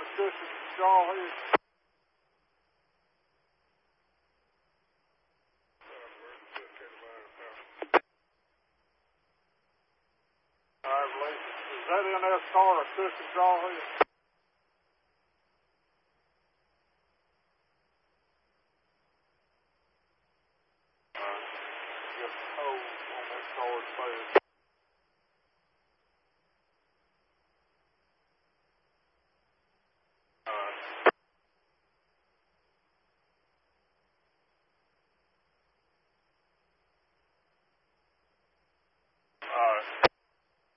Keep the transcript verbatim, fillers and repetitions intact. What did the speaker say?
a cushion straw here. Alright, release it. Is that N S car a cushion straw here? Alright. Just hose on that car space.